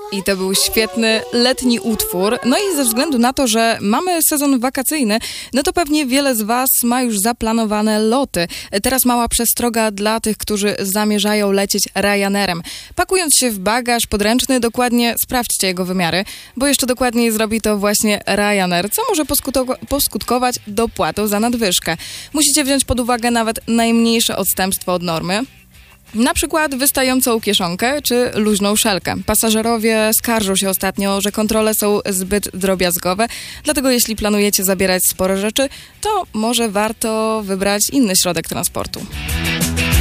I to był świetny letni utwór. No i ze względu na to, że mamy sezon wakacyjny, no to pewnie wiele z was ma już zaplanowane loty. Teraz mała przestroga dla tych, którzy zamierzają lecieć Ryanerem. Pakując się w bagaż podręczny, dokładnie sprawdźcie jego wymiary, bo jeszcze dokładniej zrobi to właśnie Ryanair, co może poskutkować dopłatą za nadwyżkę. Musicie wziąć pod uwagę nawet najmniejsze odstępstwo od normy. Na przykład wystającą kieszonkę czy luźną szelkę. Pasażerowie skarżą się ostatnio, że kontrole są zbyt drobiazgowe, dlatego jeśli planujecie zabierać sporo rzeczy, to może warto wybrać inny środek transportu.